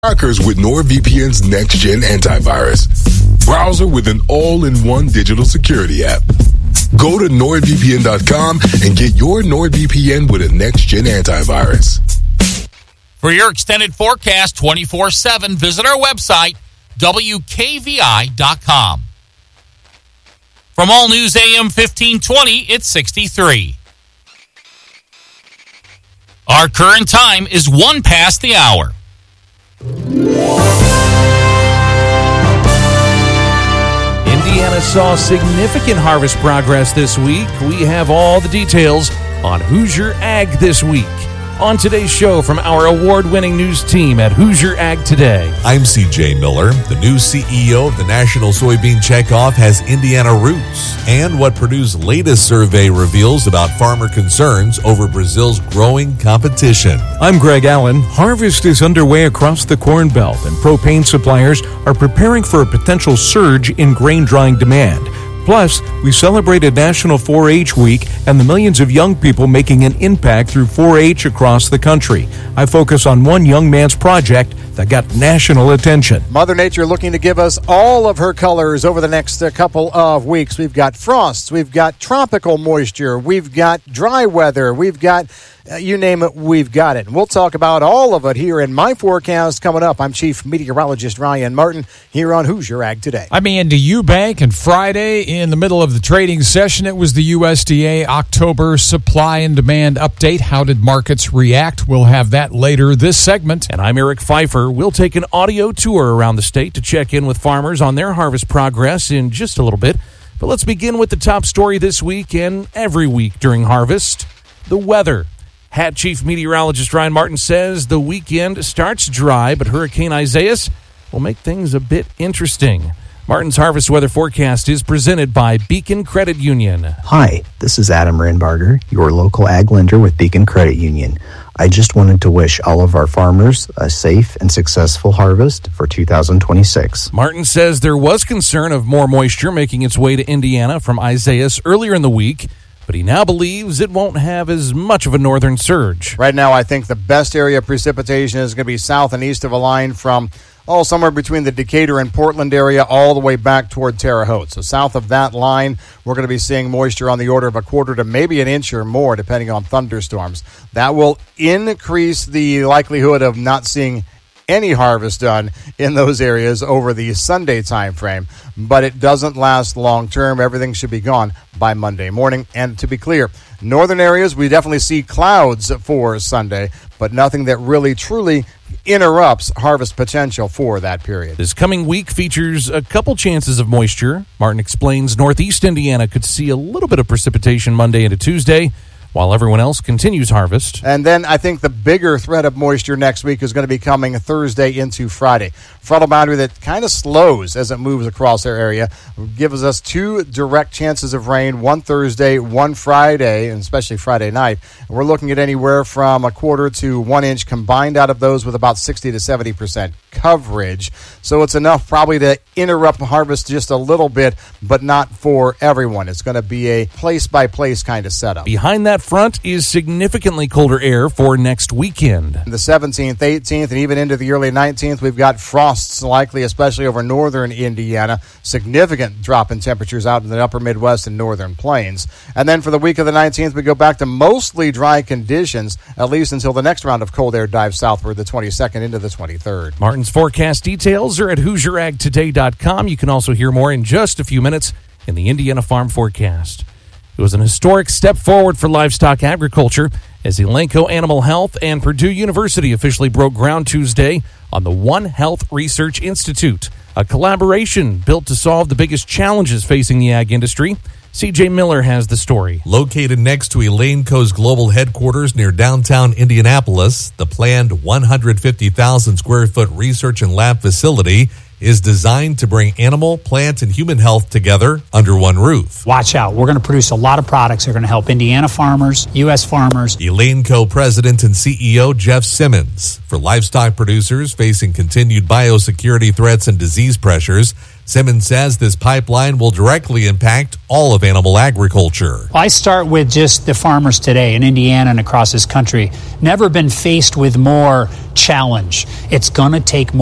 Hackers with NordVPN's next-gen antivirus. Browser with an all-in-one digital security app. Go to NordVPN.com and get your NordVPN with a next-gen antivirus. For your extended forecast 24/7, visit our website, WKVI.com. From All News AM 1520, it's 63. Our current time is 1 past the hour. Indiana saw significant harvest progress this week. We have all the details on Hoosier Ag this week. On today's show from our award-winning news team at Hoosier Ag Today. I'm C.J. Miller. The new CEO of the National Soybean Checkoff has Indiana roots, and what Purdue's latest survey reveals about farmer concerns over Brazil's growing competition. I'm Greg Allen. Harvest is underway across the Corn Belt, and propane suppliers are preparing for a potential surge in grain drying demand. Plus, we celebrated National 4-H Week and the millions of young people making an impact through 4-H across the country. I focus on one young man's project that got national attention. Mother Nature looking to give us all of her colors over the next couple of weeks. We've got frosts, we've got tropical moisture, we've got dry weather, we've got you name it, we've got it. And we'll talk about all of it here in my forecast coming up. I'm Chief Meteorologist Ryan Martin here on Hoosier Ag Today. I'm Andy Eubank, and Friday in the middle of the trading session, it was the USDA October supply and demand update. How did markets react? We'll have that later this segment. And I'm Eric Pfeiffer. We'll take an audio tour around the state to check in with farmers on their harvest progress in just a little bit. But let's begin with the top story this week and every week during harvest, the weather. Hat Chief Meteorologist Ryan Martin says the weekend starts dry, but Hurricane Isaias will make things a bit interesting. Martin's harvest weather forecast is presented by Beacon Credit Union. Hi, this is Adam Randbarger, your local ag lender with Beacon Credit Union. I just wanted to wish all of our farmers a safe and successful harvest for 2026. Martin says there was concern of more moisture making its way to Indiana from Isaias earlier in the week, but he now believes it won't have as much of a northern surge. Right now, I think the best area of precipitation is going to be south and east of a line from somewhere between the Decatur and Portland area all the way back toward Terre Haute. So south of that line, we're going to be seeing moisture on the order of a quarter to maybe an inch or more, depending on thunderstorms. That will increase the likelihood of not seeing any harvest done in those areas over the Sunday time frame, but it doesn't last long term. Everything should be gone by Monday morning. And to be clear, northern areas, we definitely see clouds for Sunday, but nothing that really truly interrupts harvest potential for that period. This coming week features a couple chances of moisture. Martin explains northeast Indiana could see a little bit of precipitation Monday into Tuesday, while everyone else continues harvest. And then I think the bigger threat of moisture next week is going to be coming Thursday into Friday. Frontal boundary that kind of slows as it moves across our area gives us two direct chances of rain, one Thursday, one Friday, and especially Friday night. And we're looking at anywhere from a quarter to 1 inch combined out of those with about 60 to 70% coverage. So it's enough probably to interrupt harvest just a little bit, but not for everyone. It's going to be a place-by-place kind of setup. Behind that front is significantly colder air for next weekend. The 17th, 18th, and even into the early 19th, we've got frosts likely, especially over northern Indiana. Significant drop in temperatures out in the upper Midwest and northern plains. And then for the week of the 19th, we go back to mostly dry conditions, at least until the next round of cold air dives southward, the 22nd into the 23rd. Martin's forecast details are at HoosierAgToday.com. You can also hear more in just a few minutes in the Indiana Farm Forecast. It was an historic step forward for livestock agriculture as Elanco Animal Health and Purdue University officially broke ground Tuesday on the One Health Research Institute, a collaboration built to solve the biggest challenges facing the ag industry. C.J. Miller has the story. Located next to Elanco's global headquarters near downtown Indianapolis, the planned 150,000 square foot research and lab facility is designed to bring animal, plant, and human health together under one roof. Watch out. We're going to produce a lot of products that are going to help Indiana farmers, U.S. farmers. Elanco President and CEO Jeff Simmons. For livestock producers facing continued biosecurity threats and disease pressures, Simmons says this pipeline will directly impact all of animal agriculture. I start with just the farmers today in Indiana and across this country. Never been faced with more challenge. It's going to take more.